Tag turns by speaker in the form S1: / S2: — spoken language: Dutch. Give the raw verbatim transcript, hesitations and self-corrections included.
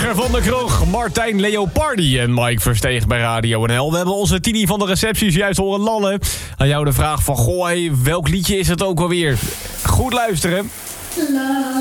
S1: Roger van der Kroeg, Martijn Leopardi en Mike Versteeg bij Radio N L. We hebben onze Tini van de recepties juist horen lallen. Aan jou de vraag van, goh, hey, welk liedje is het ook alweer? Goed luisteren.